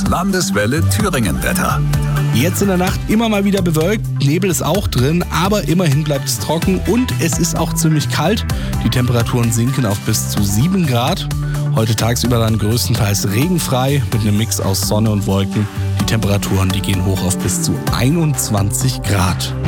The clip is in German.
Das Landeswelle Thüringen-Wetter. Jetzt in der Nacht immer mal wieder bewölkt, Nebel ist auch drin, aber immerhin bleibt es trocken und es ist auch ziemlich kalt. Die Temperaturen sinken auf bis zu 7 Grad. Heute tagsüber dann größtenteils regenfrei mit einem Mix aus Sonne und Wolken. Die Temperaturen, die gehen hoch auf bis zu 21 Grad.